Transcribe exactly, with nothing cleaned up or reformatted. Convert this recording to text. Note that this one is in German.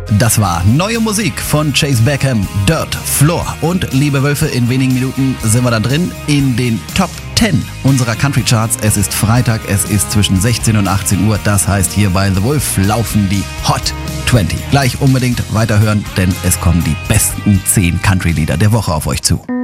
Das war neue Musik von Chase Beckham, Dirt Floor. Und liebe Wölfe, in wenigen Minuten sind wir dann drin in den Top zehn unserer Country Charts. Es ist Freitag, es ist zwischen sechzehn und achtzehn Uhr. Das heißt, hier bei The Wolf laufen die Hot zwanzig. Gleich unbedingt weiterhören, denn es kommen die besten zehn Country-Lieder der Woche auf euch zu.